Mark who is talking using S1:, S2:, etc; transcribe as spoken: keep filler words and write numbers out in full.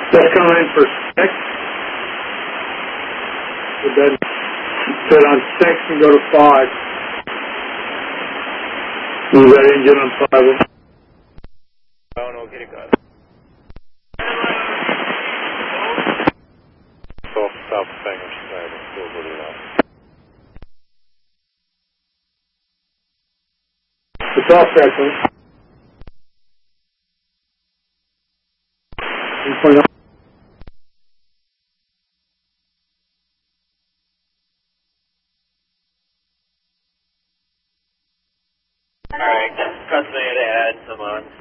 S1: That's coming in for six. So then sit on six and go to five. Move that engine on five.
S2: Oh no, get it good. Stop, stop, bang, stop, still good enough.
S1: It's off, Franklin.
S2: Alright, cuts me to add some on.